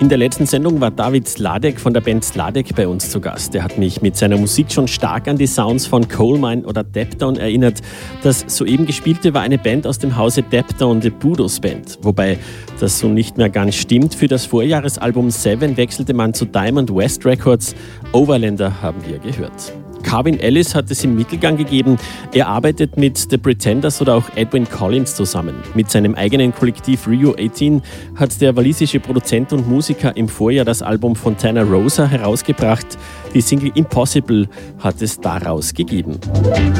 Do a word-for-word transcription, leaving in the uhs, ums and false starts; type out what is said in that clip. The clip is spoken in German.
In der letzten Sendung war David Sladek von der Band Sladek bei uns zu Gast. Er hat mich mit seiner Musik schon stark an die Sounds von Coalmine oder Daptown erinnert. Das soeben gespielte war eine Band aus dem Hause Daptown, The Budos Band. Wobei das so nicht mehr ganz stimmt. Für das Vorjahresalbum Seven wechselte man zu Diamond West Records. Overlander haben wir gehört. Carvin Ellis hat es im Mittelgang gegeben. Er arbeitet mit The Pretenders oder auch Edwyn Collins zusammen. Mit seinem eigenen Kollektiv Rio achtzehn hat der walisische Produzent und Musiker im Vorjahr das Album Fontana Rosa herausgebracht. Die Single Impossible hat es daraus gegeben.